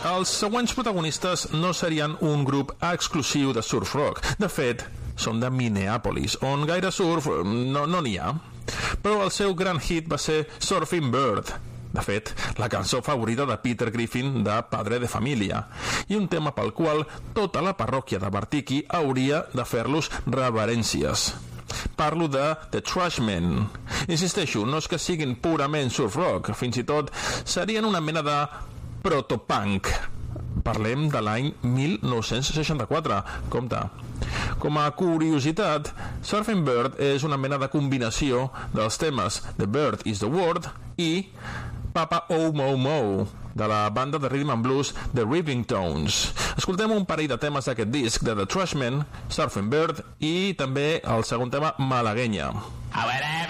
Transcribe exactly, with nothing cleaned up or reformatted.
Els següents protagonistes no serien un grup exclusiu de surf rock. De fet, són de Minneapolis, on gaire surf no no n'hi ha. Però el seu gran hit va ser Surfing Bird. De fet, la cançó favorita de Peter Griffin de Padre de Família, i un tema pel qual tota la parròquia de Bartiki hauria de fer-los reverències. Parlo de The Trashmen. Insisteixo, no és que siguin purament surf rock, fins i tot serien una mena de protopunk. Parlem de l'any mil nou-cents seixanta-quatre, compte. Com a curiositat, Surfing Bird és una mena de combinació dels temes The Bird is the Word i Papa Oh Mo Mo, de la banda de rhythm and blues The Rivingtones. Escoltem un parell de temes d'aquest disc de The Trashmen, Surfing Bird, i també el segon tema, Malagueña.